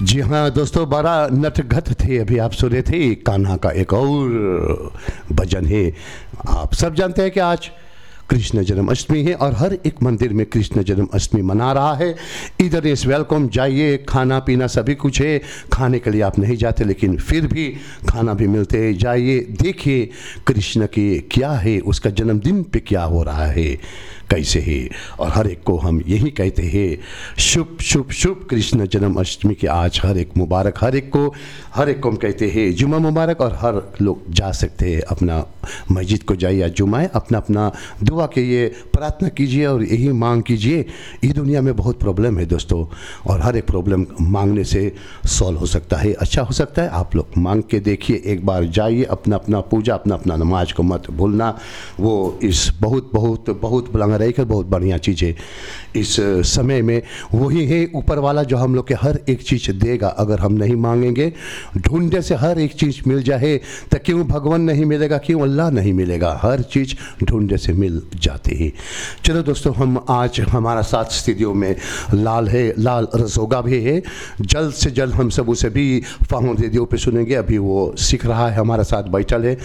जी हाँ दोस्तों, बड़ा नटखट थे। अभी आप सुन रहे थे कान्हा का एक और भजन है। आप सब जानते हैं कि आज कृष्ण जन्माष्टमी है और हर एक मंदिर में कृष्ण जन्माष्टमी मना रहा है। इधर इज वेलकम, जाइए, खाना पीना सभी कुछ है। खाने के लिए आप नहीं जाते लेकिन फिर भी खाना भी मिलते है। जाइए, देखिए कृष्ण की क्या है, उसका जन्मदिन पे क्या हो रहा है, कैसे है। और हर एक को हम यही कहते हैं, शुभ शुभ शुभ कृष्ण जन्माष्टमी के आज हर एक मुबारक। हर एक को हम कहते हैं जुमा मुबारक। और हर लोग जा सकते हैं, अपना मस्जिद को जाइए या जुमाए, अपना अपना दुआ कीजिए, प्रार्थना कीजिए और यही मांग कीजिए। इस दुनिया में बहुत प्रॉब्लम है दोस्तों, और हर एक प्रॉब्लम मांगने से सॉल्व हो सकता है, अच्छा हो सकता है। आप लोग मांग के देखिए, एक बार जाइए, अपना अपना पूजा, अपना अपना नमाज को मत भूलना। वो इस बहुत बहुत बहुत बुलंद रहकर बहुत बढ़िया चीज़ है। इस समय में वही है ऊपर वाला जो हम लोग के हर एक चीज़ देगा। अगर हम नहीं मांगेंगे, ढूंढने से हर एक चीज़ मिल जाए, तो क्यों भगवान नहीं मिलेगा, क्यों अल्लाह नहीं मिलेगा। हर चीज़ ढूंढने से मिल जाती है। चलो दोस्तों, हम आज हमारा साथ स्टूडियो में लाल है, लाल रसोगा भी है। जल्द से जल्द हम सब उसे भी फाहून रेडियो पे सुनेंगे। अभी वो सीख रहा है, हमारे साथ बैठल है।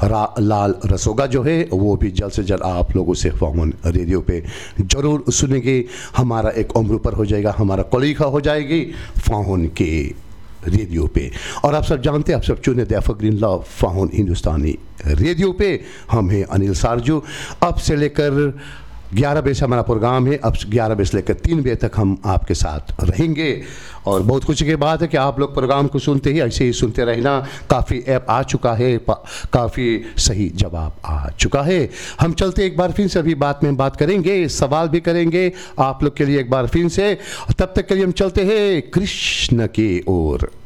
लाल रसोगा जो है वो भी जल्द से जल्द आप लोगों से फाहून रेडियो पे ज़रूर सुनेंगे। हमारा एक उम्र पर हो जाएगा, हमारा कलीगा हो जाएगी फाहून के रेडियो पे। और आप सब जानते हैं, आप सब चुने the evergreen love फाहून Hindustani radio पे। हम हैं अनिल सारजू। अब से लेकर 11 बजे से हमारा प्रोग्राम है। अब 11 बजे से लेकर 3 बजे तक हम आपके साथ रहेंगे। और बहुत खुशी की बात है कि आप लोग प्रोग्राम को सुनते ही ऐसे ही सुनते रहना। काफ़ी ऐप आ चुका है, काफ़ी सही जवाब आ चुका है। हम चलते एक बार फिर से अभी बात में बात करेंगे, सवाल भी करेंगे आप लोग के लिए एक बार फिर से। तब तक के लिए हम चलते हैं कृष्ण की ओर।